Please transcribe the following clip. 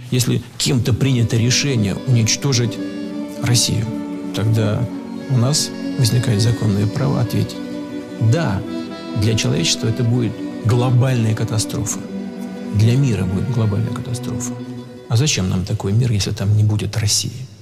Если кем-то принято решение уничтожить Россию, тогда у нас возникает законное право ответить: да, для человечества это будет глобальная катастрофа. Для мира будет глобальная катастрофа. А зачем нам такой мир, если там не будет России?